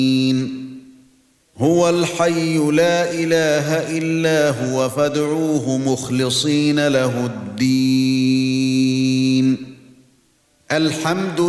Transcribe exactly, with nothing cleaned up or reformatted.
هُوَ الْحَيُّ لَا إِلَٰهَ إِلَّا هُوَ فَادْعُوهُ مُخْلِصِينَ لَهُ الدِّينَ الْحَمْدُ